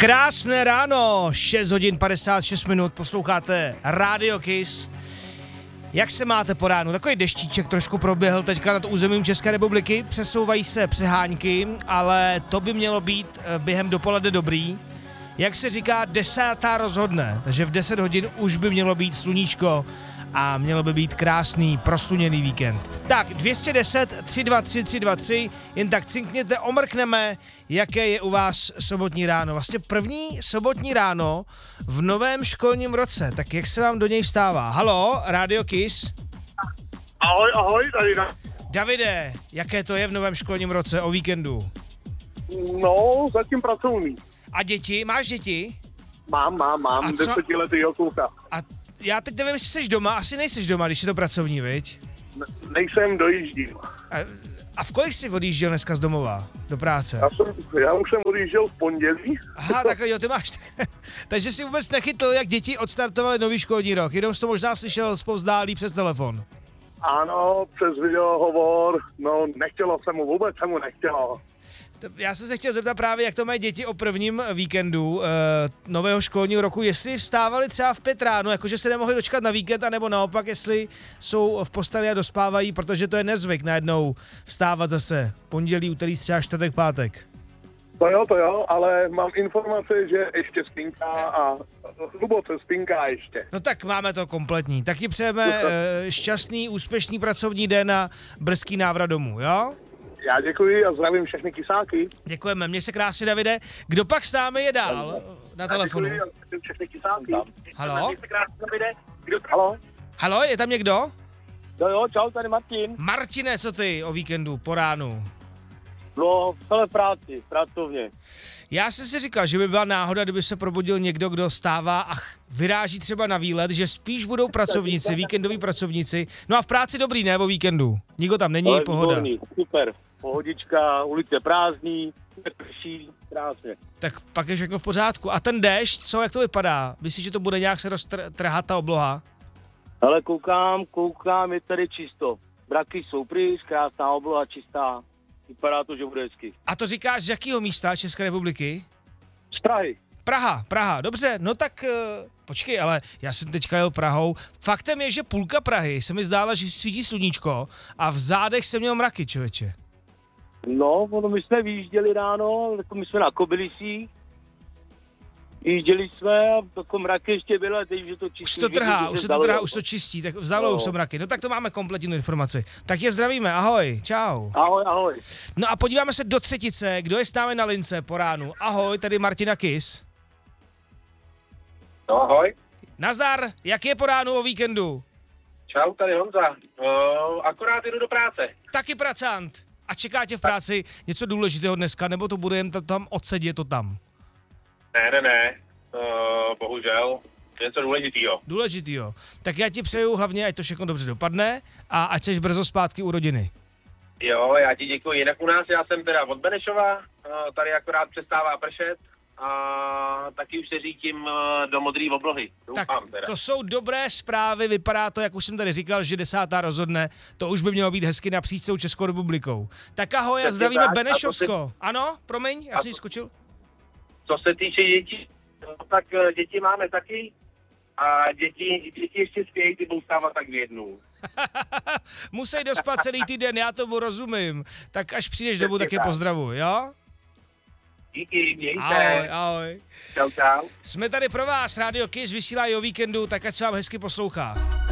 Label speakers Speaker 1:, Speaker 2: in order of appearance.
Speaker 1: Krásné ráno, 6 hodin 56 minut, posloucháte Radio Kiss. Jak se máte po ránu? Takový deštíček trošku proběhl teďka nad územím České republiky, přesouvají se přehánky, ale to by mělo být během dopoledne dobrý. Jak se říká, 10. rozhodne, takže v 10 hodin už by mělo být sluníčko a mělo by být krásný, prosluněný víkend. Tak, 210 323 323, jen tak cinkněte, omrkneme, jaké je u vás sobotní ráno. Vlastně první sobotní ráno v novém školním roce, tak jak se vám do něj vstává? Halo, Radio Kiss?
Speaker 2: Ahoj, Davide.
Speaker 1: Davide, jaké to je v novém školním roce o víkendu?
Speaker 2: No, zatím pracovní.
Speaker 1: A děti? Máš děti?
Speaker 2: Mám,
Speaker 1: A co?
Speaker 2: 10letýho kluka.
Speaker 1: A já teď nevím, jestli jsi doma, asi nejseš doma, když je to pracovní, viď?
Speaker 2: Nejsem, dojíždím.
Speaker 1: A v kolik jsi odjížděl dneska z domova do práce?
Speaker 2: Já už jsem odjížděl v pondělí.
Speaker 1: Aha, takhle jo, ty máš. Takže jsi vůbec nechytl, jak děti odstartovali nový školní rok. Jenom jsi to možná slyšel zpovzdálí přes telefon.
Speaker 2: Ano, přes videohovor, no nechtělo se mu, vůbec se mu nechtělo.
Speaker 1: Já jsem se chtěl zeptat právě, jak to mají děti o prvním víkendu nového školního roku, jestli vstávali třeba v 5 ráno, jakože se nemohli dočkat na víkend, anebo naopak, jestli jsou v posteli a dospávají, protože to je nezvyk najednou vstávat zase pondělí, úterý, středa, čtvrtek, pátek.
Speaker 2: To jo, ale mám informace, že ještě spinká a hluboce spinká ještě.
Speaker 1: No tak máme to kompletní. Taky přejeme šťastný, úspěšný pracovní den a brzký návrat domů, jo?
Speaker 2: Já děkuji a zdravím všechny kysáky.
Speaker 1: Děkujeme, měj se krásně, Davide. Kdo pak s námi je dál na telefonu?
Speaker 2: Děkuji a zdravím všechny kysáky.
Speaker 1: Halo?
Speaker 2: Halo?
Speaker 1: Halo, je tam někdo?
Speaker 3: Jo, čau, tady Martin.
Speaker 1: Martine, co ty o víkendu, po ránu?
Speaker 3: No, celé práci, pracovně.
Speaker 1: Já jsem si říkal, že by byla náhoda, kdyby se probudil někdo, kdo stává a vyráží třeba na výlet, že spíš budou pracovníci, víkendoví pracovníci. No a v práci dobrý, ne, o víkendu? Nikdo tam není, pohoda.
Speaker 3: Výborný, super, pohodička, ulice prázdný, prší, krásně.
Speaker 1: Tak pak je všechno v pořádku. A ten déšť, co, jak to vypadá? Myslíš, že to bude nějak se roztrhat ta obloha?
Speaker 3: Ale koukám, je tady čisto. Braky jsou pryč, krásná obloha, čistá. Vypadá to, že bude hezky.
Speaker 1: A to říkáš z jakého místa České republiky?
Speaker 3: Z Prahy.
Speaker 1: Praha, dobře, no tak počkej, ale já jsem teďka jel Prahou. Faktem je, že půlka Prahy se mi zdála, že svítí sluníčko a v zádech jsem měl mraky, člověče.
Speaker 3: No, my jsme vyjížděli ráno, jako my jsme na Kobylisích. Jížděli jsme a jako mraky ještě bylo, a teď už je to čistý.
Speaker 1: Už to trhá, už to čistí, tak vzalo už jsou mraky. No tak to máme kompletní informaci. Tak je zdravíme, ahoj, čau.
Speaker 3: Ahoj.
Speaker 1: No a podíváme se do třetice, kdo je s námi na lince po ránu. Ahoj, tady Martina Kiss.
Speaker 4: No ahoj.
Speaker 1: Nazdar, jak je po ránu o víkendu?
Speaker 4: Čau, tady Honza. Akorát jdu do práce.
Speaker 1: Taky pracant. A čeká tě v práci něco důležitého dneska, nebo to bude jen tam odsedět to tam?
Speaker 4: Ne. Bohužel. Něco důležitýho.
Speaker 1: Důležitýho. Tak já ti přeju hlavně, ať to všechno dobře dopadne a ať seš brzo zpátky u rodiny.
Speaker 4: Jo, já ti děkuji. Jinak u nás, já jsem teda od Benešova, tady akorát přestává pršet a taky už se řítím do modrý oblohy.
Speaker 1: Tak
Speaker 4: Doufám teda.
Speaker 1: to jsou dobré zprávy, vypadá to, jak už jsem tady říkal, že 10. rozhodne, to už by mělo být hezky napříč celou Českou republikou. Tak ahoj a zdravíme Benešovsko. Ano, promiň, já jsem skočil.
Speaker 4: Co se týče dětí, tak děti máme taky a děti ještě spějí, ty budou stávat tak v 1.
Speaker 1: Musí dospat celý týden, já tomu rozumím. Tak až přijdeš domů, tak je pozdravuj, jo?
Speaker 4: Díky, měj se.
Speaker 1: Ahoj.
Speaker 4: Čau.
Speaker 1: Jsme tady pro vás, Radio Kiss vysílá o víkendu, tak ať se vám hezky poslouchá.